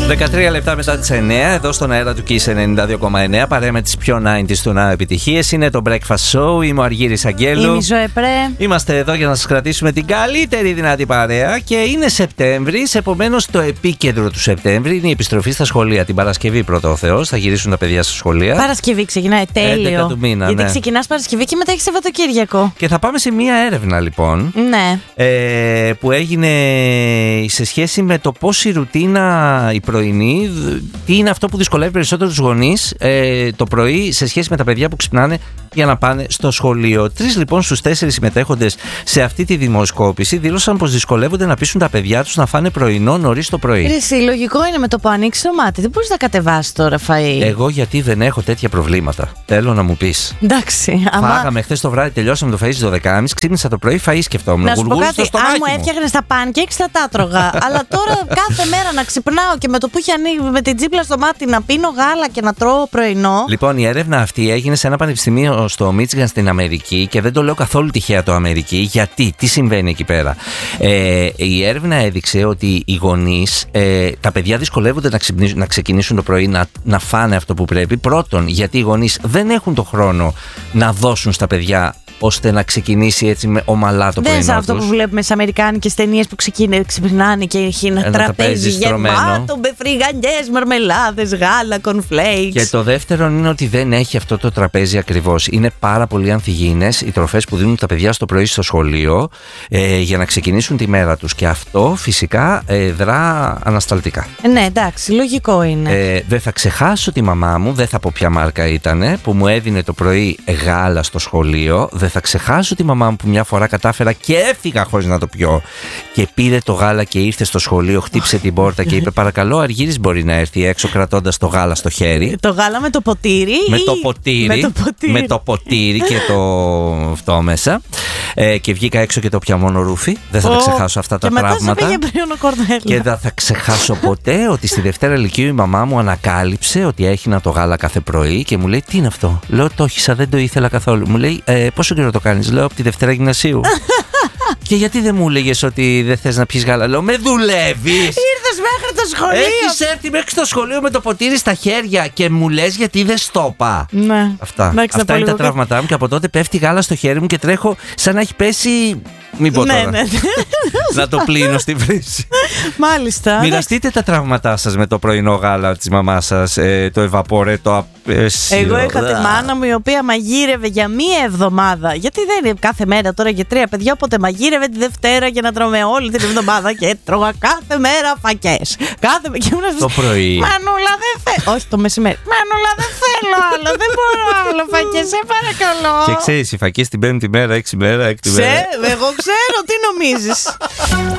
13 λεπτά μετά τις 9, εδώ στον αέρα του Kiss 92,9, παρέα με τις πιο 90s του Now επιτυχίες. Είναι το Breakfast Show. Είμαι ο Αργύρης Αγγέλου. Είμαι η Ζωέ Πρέ. Είμαστε εδώ για να σας κρατήσουμε την καλύτερη δυνατή παρέα. Και είναι Σεπτέμβρης, επομένως το επίκεντρο του Σεπτέμβρη είναι η επιστροφή στα σχολεία. Την Παρασκευή, πρώτα ο Θεός, θα γυρίσουν τα παιδιά στα σχολεία. Παρασκευή ξεκινάει, τέλειο. 11 του μήνα, γιατί ναι. ξεκινάς Παρασκευή και μετά έχεις Σαββατοκύριακο. Και θα πάμε σε μία έρευνα λοιπόν. Ναι. Που έγινε σε σχέση με το πώς η ρουτίνα η πρωινή, τι είναι αυτό που δυσκολεύει περισσότερο τους γονείς το πρωί σε σχέση με τα παιδιά που ξυπνάνε για να πάνε στο σχολείο. 3 λοιπόν στους 4 συμμετέχοντες σε αυτή τη δημοσκόπηση δήλωσαν πως δυσκολεύονται να πείσουν τα παιδιά τους να φάνε πρωινό νωρίς το πρωί. Εσύ, λογικό είναι με το που ανοίξει το μάτι. Δεν μπορείς να κατεβάσεις τώρα φαΐ. Εγώ γιατί δεν έχω τέτοια προβλήματα. Θέλω να μου πεις. Εντάξει. Φάγαμε χθες το βράδυ, τελειώσαμε το φαΐ στις 12.30, ξύπνησα το πρωί, φαΐ σκεφτόμουν. Να σου πω κάτι, αν μου μου έφτιαχνες τα pancakes θα τα έτρωγα. Αλλά τώρα κάθε μέρα να ξυπνάω και με το που έχει ανοίγει με την τσίπλα στο μάτι να πίνω γάλα και να τρώω πρωινό. Λοιπόν, η έρευνα αυτή έγινε σε ένα πανεπιστήμιο στο Μίτσιγαν στην Αμερική και δεν το λέω καθόλου τυχαία το Αμερική. Γιατί, τι συμβαίνει εκεί πέρα. Η έρευνα έδειξε ότι οι γονείς, τα παιδιά δυσκολεύονται να ξεκινήσουν το πρωί, να φάνε αυτό που πρέπει. Πρώτον, γιατί οι γονείς δεν έχουν το χρόνο να δώσουν στα παιδιά ώστε να ξεκινήσει έτσι με ομαλά το πρωινό τους. Δεν αυτό που βλέπουμε στις αμερικάνικες ταινίες που ξυπνάνε και έχει ένα τραπέζι γεμάτο με φρυγανιές, μαρμελάδες, γάλα, κονφλέικς. Και το δεύτερο είναι ότι δεν έχει αυτό το τραπέζι ακριβώς. Είναι πάρα πολύ ανθυγιεινές οι τροφές που δίνουν τα παιδιά στο πρωί στο σχολείο για να ξεκινήσουν τη μέρα τους. Και αυτό φυσικά δρά ανασταλτικά. Ναι, εντάξει, λογικό είναι. Δεν θα ξεχάσω τη μαμά μου, δεν θα πω ποια μάρκα ήτανε, που μου έδινε το πρωί γάλα στο σχολείο. Δεν θα ξεχάσω τη μαμά μου που μια φορά κατάφερα και έφυγα χωρίς να το πιω. Και πήρε το γάλα και ήρθε στο σχολείο, χτύπησε την πόρτα και είπε: παρακαλώ, Αργύρης μπορεί να έρθει έξω κρατώντας το γάλα στο χέρι. Το γάλα με το ποτήρι. Με το ποτήρι και το αυτό μέσα. Και βγήκα έξω και το πια μόνο ρούφι. Δεν θα τα ξεχάσω αυτά τα πράγματα. Και δεν θα ξεχάσω ποτέ ότι στη Δευτέρα Λυκείου η μαμά μου ανακάλυψε ότι έχινα το γάλα κάθε πρωί και μου λέει: τι είναι αυτό? Λέω: το έχισα, δεν το ήθελα καθόλου. Μου λέει: πόσο καιρό το κάνεις? Λέω: από τη Δευτέρα Γυμνασίου. Και γιατί δεν μου έλεγες ότι δεν θες να πιεις γάλα? Λέω: με δουλεύεις. Ήρθες μέχρι το σχολείο. Έχεις έρθει μέχρι το σχολείο με το ποτήρι στα χέρια και μου λες γιατί δεν στο είπα. Ναι. Αυτά είναι τα τραύματά μου και από τότε πέφτει γάλα στο χέρι μου και τρέχω σαν να έχει πέσει. Μην πω τώρα. Ναι. Να το πλύνω στη βρύση. Μάλιστα. Μοιραστείτε τα τραύματά σας με το πρωινό γάλα της μαμάς σας, το ευαπορέ, το απέσιο. Εγώ είχα τη μάνα μου η οποία μαγείρευε για μία εβδομάδα. Γιατί δεν είναι κάθε μέρα τώρα για 3 παιδιά, οπότε μαγείρευε τη Δευτέρα για να τρώμε όλη την εβδομάδα και τρώγα κάθε μέρα φακές. Το πρωί. Μανούλα δεν θέλω. Όχι το μεσημέρι. Μανούλα δεν θέλω άλλο. Δεν μπορώ άλλο φακές, σε παρακαλώ. Και ξέρεις, οι φακές την 5η μέρα, 6η μέρα, 6η μέρα. Εγώ ξέρω, τι νομίζεις.